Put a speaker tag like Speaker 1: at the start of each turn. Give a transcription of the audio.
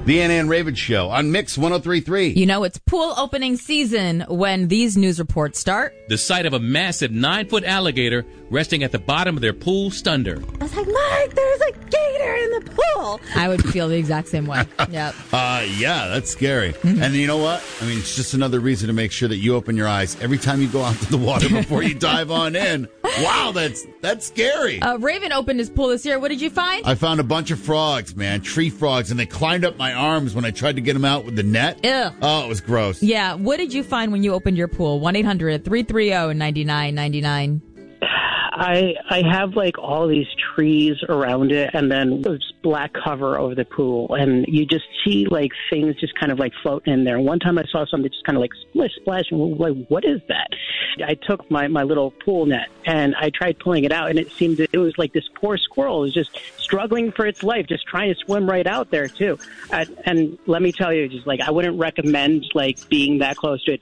Speaker 1: The Ann and Raven Show on Mix 103.3.
Speaker 2: You know, it's pool opening season when these news reports start.
Speaker 3: The sight of a massive 9-foot alligator resting at the bottom of their pool stunned her.
Speaker 2: I was like, Mark, there's a gator in the pool. I would feel the exact same way. Yep.
Speaker 1: Yeah, that's scary. And you know what? I mean, it's just another reason to make sure that you open your eyes every time you go out to the water before you dive on in. Wow, that's scary.
Speaker 2: Raven opened his pool this year. What did you find?
Speaker 1: I found a bunch of frogs, man, tree frogs, and they climbed up my arms when I tried to get them out with the net.
Speaker 2: Ew.
Speaker 1: Oh, it was gross.
Speaker 2: Yeah. What did you find when you opened your pool? 1-800-330-9999.
Speaker 4: I have like all these trees around it, and then there's black cover over the pool, and you just see like things just kind of like floating in there. One time I saw something just kind of like splash, and like, what is that? I took my little pool net and I tried pulling it out, and it seemed that it was like this poor squirrel was just struggling for its life, just trying to swim right out there too. And let me tell you, just like I wouldn't recommend like being that close to it.